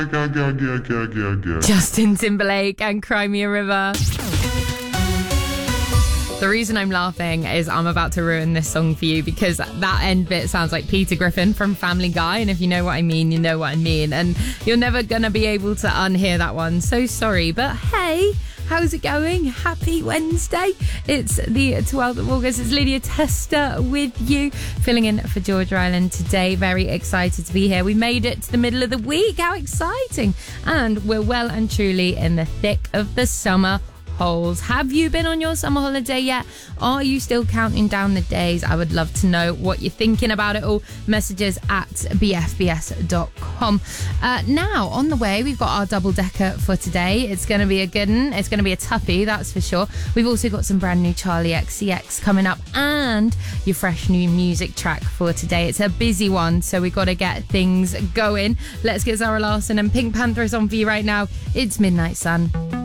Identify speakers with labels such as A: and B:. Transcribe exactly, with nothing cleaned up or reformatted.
A: Justin Timberlake and Cry Me a River. The reason I'm laughing is I'm about to ruin this song for you because that end bit sounds like Peter Griffin from Family Guy, and if you know what I mean, you know what I mean, and you're never going to be able to unhear that one. So sorry, but hey, how's it going? Happy Wednesday. It's the twelfth of August. It's Lydia Tester with you, filling in for Georgia Island today. Very excited to be here. We made it to the middle of the week. How exciting. And we're well and truly in the thick of the summer holes. Have you been on your summer holiday yet? Are you still counting down the days? I would love to know what you're thinking about it all. Messages at b f b s dot com. Uh, now, on the way, we've got our double decker for today. It's going to be a good one. It's going to be a toughie, that's for sure. We've also got some brand new Charlie X C X coming up and your fresh new music track for today. It's a busy one, so we've got to get things going. Let's get Zara Larsson and Pink Panthers on for you right now. It's Midnight Sun.